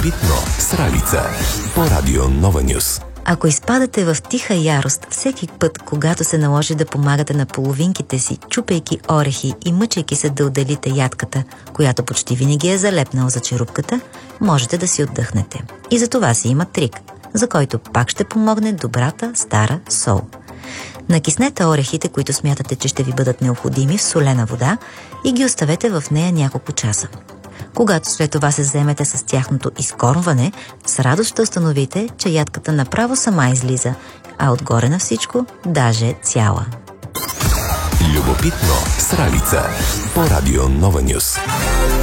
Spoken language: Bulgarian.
Любопитно с Ралица по Радио Нова Нюс. Ако изпадате в тиха ярост всеки път, когато се наложи да помагате на половинките си, чупейки орехи и мъчейки се да отделите ядката, която почти винаги е залепнала за черупката, можете да си отдъхнете. И за това си има трик, за който пак ще помогне добрата стара сол. Накиснете орехите, които смятате, че ще ви бъдат необходими, в солена вода и ги оставете в нея няколко часа. Когато след това се вземете с тяхното изкормване, с радост ще установите, че ядката направо сама излиза, а отгоре на всичко, даже цяла. Любопитно с Ралица по Радио Нова Нюс.